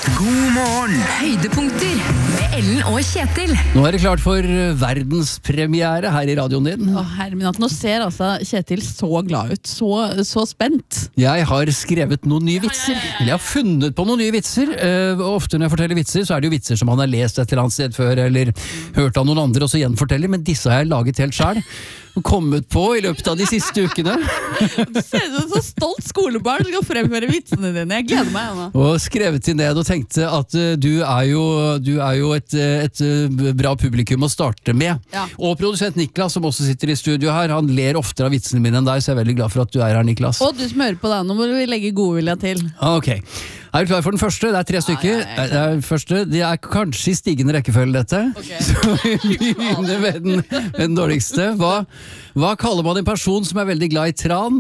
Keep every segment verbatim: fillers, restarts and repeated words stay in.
God morgen! Høydepunkter med Ellen og Kjetil. Nå er det klart for verdenspremiere her i radioen din. Å, herre, nå ser altså Kjetil så glad ut, så, så spent. Jeg har skrevet noen nye vitser. Eller jeg har funnet på noen nye vitser. Uh, ofte når jeg forteller vitser, så er det jo vitser som man har lest et eller annet sted før, eller hørt av noen andre, og så gjenforteller. Men disse har jeg laget helt selv. Kommet på i løpet av de siste ukene. Du ser ut som en så stolt skolebarn som skal fremføre vitsene dine. Jeg gleder meg, Anna. Og skrevet til ned og tenkte at uh, du er jo, du er jo et, et uh, bra publikum å starte med. Ja. Og produsent Niklas, som også sitter i studio her, han ler oftere av vitsene mine enn deg, så jeg er veldig glad for at du er her, Niklas. Og du som hører på deg, nå må vi legge godvilja til. Ok. Er du klar for den første? Det er tre stykker. Ja, ja, det, er første. Det er kanskje i stigende rekkefølge, dette. Okay. Så vi begynner med den, med den dårligste. Hva, hva kaller man en person som er veldig glad i tran?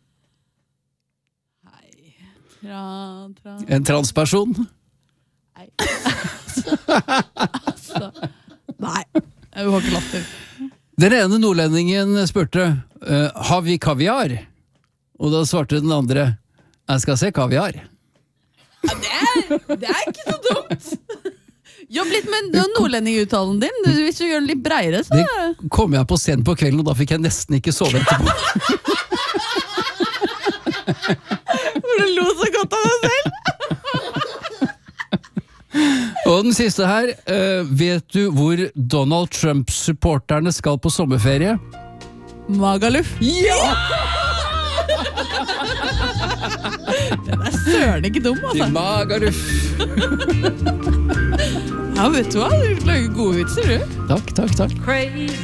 Hei. Tran, tran. En transperson? Nei. altså. Nei. Jeg har ikke latter. Den ene nordlendingen spurte, uh, har vi kaviar? Og da svarte den andre, jeg skal se kaviar. Ja, det, er, det er ikke så dumt. Jobb litt med nordlendinguttalen din. Hvis du gjør den litt bredere, så... Det kom jeg på scenen på kvelden, og da fikk jeg nesten ikke sove etterpå. For du lo så godt av deg selv. Og den siste her, uh, vet du hvor Donald Trump-supporterne skal på sommerferie? Magaluf. Ja! Den er søren ikke dum, altså. Til Magaluf. Ja, vet du hva? Du lager gode vitser, du. Takk, takk, takk.